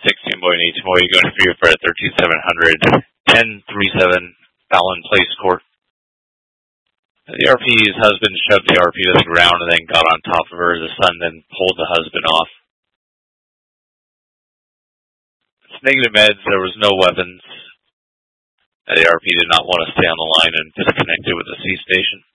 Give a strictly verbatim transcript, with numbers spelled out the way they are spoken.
sixteen point eight two, you going for your Fred thirteen seven hundred, ten three seven, Fallon Place Court. The R P's husband shoved the R P to the ground and then got on top of her. The son then pulled the husband off. It's negative meds, there was no weapons. The R P did not want to stay on the line and disconnected with the C station.